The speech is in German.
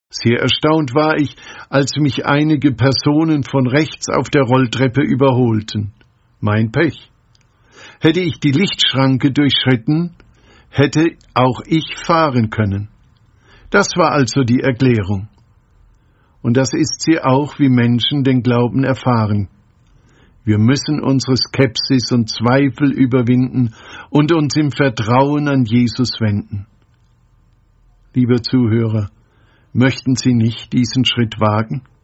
Sehr erstaunt war ich, als mich einige Personen von rechts auf der Rolltreppe überholten. Mein Pech. Hätte ich die Lichtschranke durchschritten, hätte auch ich fahren können. Das war also die Erklärung. Und das ist sie auch, wie Menschen den Glauben erfahren. Wir müssen unsere Skepsis und Zweifel überwinden und uns im Vertrauen an Jesus wenden. Lieber Zuhörer, möchten Sie nicht diesen Schritt wagen?